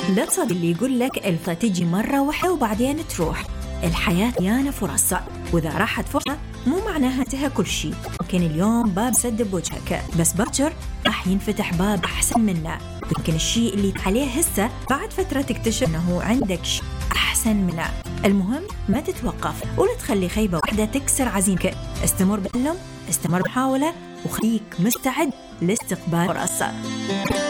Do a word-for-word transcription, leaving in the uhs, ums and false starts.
لا تصدق اللي يقول لك الفرصة تجي مرة واحدة وبعدين تروح. الحياة مليانة فرص، وإذا راحت فرصة مو معناها انتهى كل شيء. ممكن اليوم باب سد بوجهك، بس بكر راح ينفتح باب أحسن منه. يمكن الشيء اللي عليه هسه بعد فترة تكتشف أنه عندك شيء أحسن منه. المهم ما تتوقف ولا تخلي خيبة واحدة تكسر عزيمك. استمر بالعلم، استمر بحاولة، وخليك مستعد لاستقبال فرص.